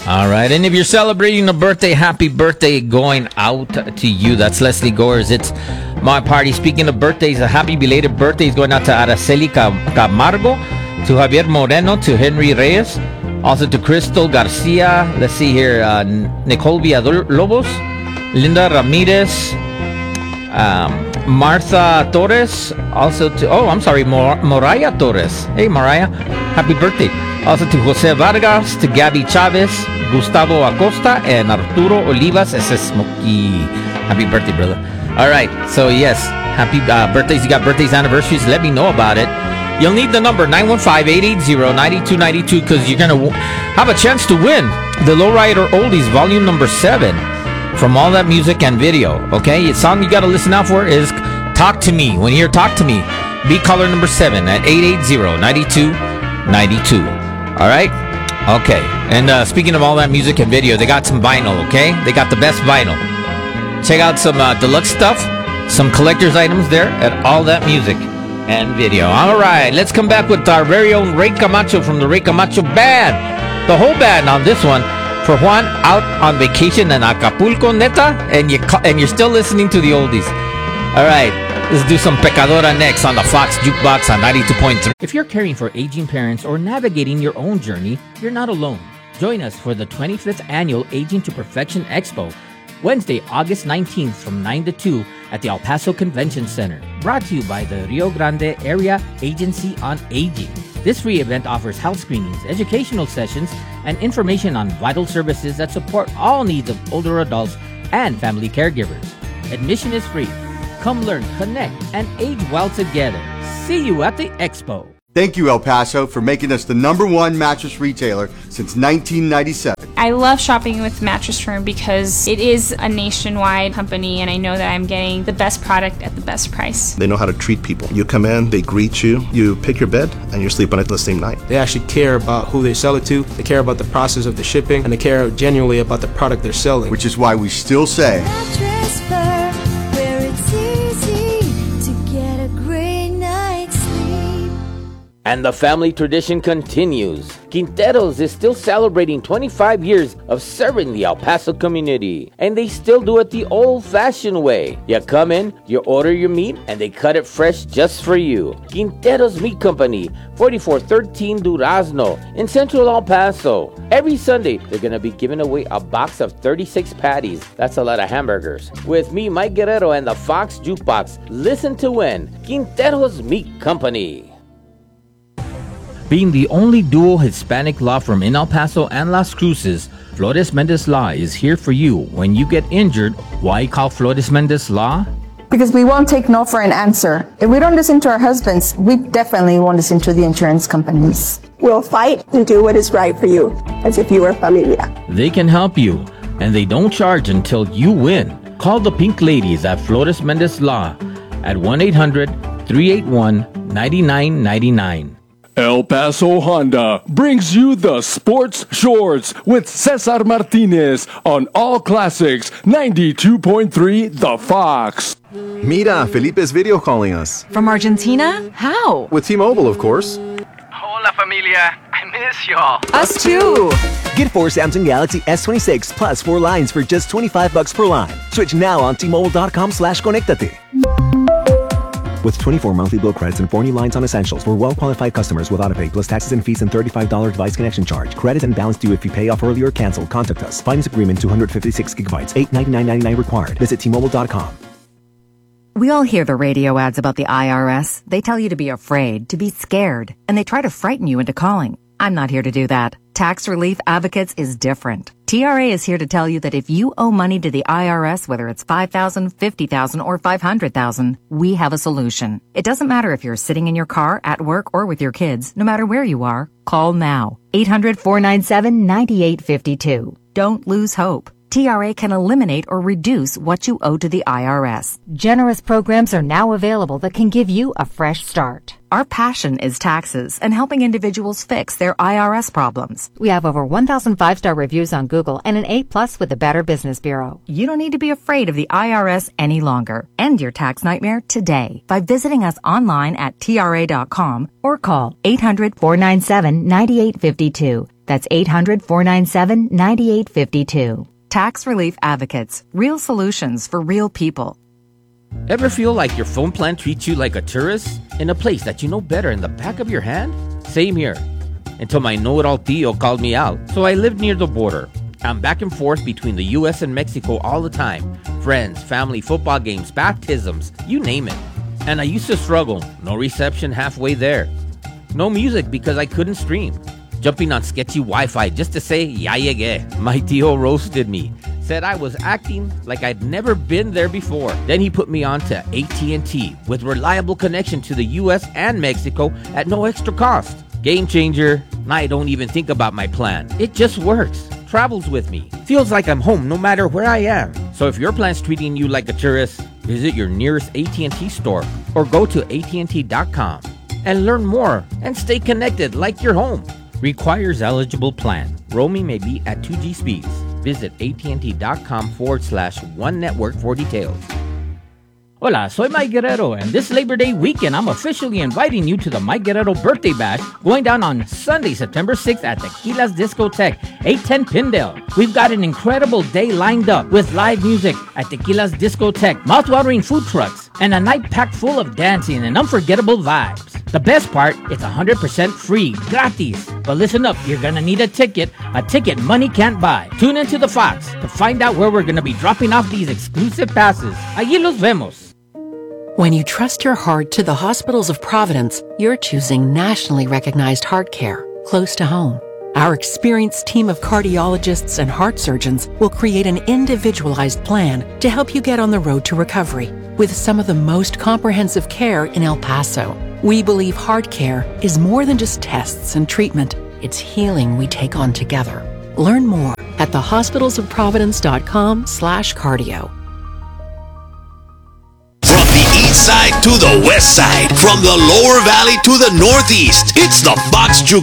All right, and if you're celebrating a birthday, happy birthday going out to you. That's Leslie Gores. It's my party. Speaking of birthdays, a happy belated birthday is going out to Araceli Camargo, to Javier Moreno, to Henry Reyes, also to Crystal Garcia. Let's see here, Nicole Villalobos, Linda Ramirez, Martha Torres, also to, Moraya Torres. Hey, Moraya, happy birthday. Also to Jose Vargas, to Gabby Chavez, Gustavo Acosta, and Arturo Olivas. Ese Smokey. Happy birthday, brother. All right, so yes, happy birthdays. You got birthdays, anniversaries, let me know about it. You'll need the number 915-880-9292 because you're going to have a chance to win the Lowrider Oldies Volume Number 7 from All That Music and Video, okay? The song you got to listen out for is Talk to Me. When you hear Talk to Me, be caller number 7 at 880-9292. All right? Okay. And speaking of All That Music and Video, they got some vinyl, okay? They got the best vinyl. Check out some deluxe stuff, some collector's items there at All That Music and Video. All right. Let's come back with our very own Ray Camacho from the Ray Camacho Band. The whole band on this one. For Juan out on vacation in Acapulco, neta, and you're still listening to the oldies. All right. Let's do some Pecadora next on the Fox Jukebox on 92.3. If you're caring for aging parents or navigating your own journey, you're not alone. Join us for the 25th Annual Aging to Perfection Expo, Wednesday, August 19th from 9 to 2 at the El Paso Convention Center. Brought to you by the Rio Grande Area Agency on Aging. This free event offers health screenings, educational sessions, and information on vital services that support all needs of older adults and family caregivers. Admission is free. Come learn, connect, and age well together. See you at the expo. Thank you, El Paso, for making us the #1 mattress retailer since 1997. I love shopping with Mattress Firm because it is a nationwide company, and I know that I'm getting the best product at the best price. They know how to treat people. You come in, they greet you, you pick your bed, and you sleep on it the same night. They actually care about who they sell it to, they care about the process of the shipping, and they care genuinely about the product they're selling. Which is why we still say, Mattress Firm, where it's easy to get a great night's sleep. And the family tradition continues. Quinteros is still celebrating 25 years of serving the El Paso community. And they still do it the old-fashioned way. You come in, you order your meat, and they cut it fresh just for you. Quinteros Meat Company, 4413 Durazno in Central El Paso. Every Sunday, they're going to be giving away a box of 36 patties. That's a lot of hamburgers. With me, Mike Guerrero, and the Fox Jukebox. Listen to win. Quinteros Meat Company. Being the only dual Hispanic law firm in El Paso and Las Cruces, Flores Mendez Law is here for you. When you get injured, why call Flores Mendez Law? Because we won't take no for an answer. If we don't listen to our husbands, we definitely won't listen to the insurance companies. We'll fight and do what is right for you, as if you were familia. They can help you, and they don't charge until you win. Call the Pink Ladies at Flores Mendez Law at 1-800-381-9999. El Paso Honda brings you the Sports Shorts with Cesar Martinez on All Classics 92.3 The Fox. Mira, Felipe's video calling us. From Argentina? How? With T-Mobile, of course. Hola, familia. I miss y'all. Us too. Get 4 Samsung Galaxy S26 plus 4 lines for just $25 per line. Switch now on T-Mobile.com/conectate. With 24 monthly bill credits and 4 new lines on essentials for well-qualified customers with autopay plus taxes and fees and $35 device connection charge. Credit and balance due if you pay off early or cancel. Contact us. Finance agreement 256 gigabytes. $899.99 required. Visit T-Mobile.com. We all hear the radio ads about the IRS. They tell you to be afraid, to be scared, and they try to frighten you into calling. I'm not here to do that. Tax Relief Advocates is different. TRA is here to tell you that if you owe money to the IRS, whether it's $5,000, $50,000, or $500,000, we have a solution. It doesn't matter if you're sitting in your car, at work, or with your kids. No matter where you are, call now. 800-497-9852. Don't lose hope. TRA can eliminate or reduce what you owe to the IRS. Generous programs are now available that can give you a fresh start. Our passion is taxes and helping individuals fix their IRS problems. We have over 1,000 5-star reviews on Google and an A+ with the Better Business Bureau. You don't need to be afraid of the IRS any longer. End your tax nightmare today by visiting us online at TRA.com or call 800-497-9852. That's 800-497-9852. Tax Relief Advocates. Real solutions for real people. Ever feel like your phone plan treats you like a tourist in a place that you know better in the back of your hand? Same here. Until my know-it-all Tio called me out. So I lived near the border. I'm back and forth between the US and Mexico all the time. Friends, family, football games, baptisms, you name it. And I used to struggle. No reception halfway there. No music because I couldn't stream. Jumping on sketchy Wi-Fi just to say, ya llegué. My Tio roasted me. Said I was acting like I'd never been there before. Then he put me on to AT&T with reliable connection to the US and Mexico at no extra cost. Game changer. I don't even think about my plan. It just works. Travels with me. Feels like I'm home no matter where I am. So if your plan's treating you like a tourist, visit your nearest AT&T store or go to AT&T.com and learn more and stay connected like you're home. Requires eligible plan. Roaming may be at 2G speeds. Visit AT&T.com/One Network for details. Hola, soy Mike Guerrero, and this Labor Day weekend, I'm officially inviting you to the Mike Guerrero Birthday Bash going down on Sunday, September 6th at Tequila's Discotheque, 810 Pindale. We've got an incredible day lined up with live music at Tequila's Discotheque, mouthwatering food trucks, and a night packed full of dancing and unforgettable vibes. The best part, it's 100% free, gratis. But listen up, you're gonna need a ticket money can't buy. Tune into the Fox to find out where we're gonna be dropping off these exclusive passes. Allí los vemos. When you trust your heart to the Hospitals of Providence, you're choosing nationally recognized heart care close to home. Our experienced team of cardiologists and heart surgeons will create an individualized plan to help you get on the road to recovery with some of the most comprehensive care in El Paso. We believe heart care is more than just tests and treatment. It's healing we take on together. Learn more at thehospitalsofprovidence.com/cardio. From the east side to the west side, from the lower valley to the northeast, it's the Fox Juke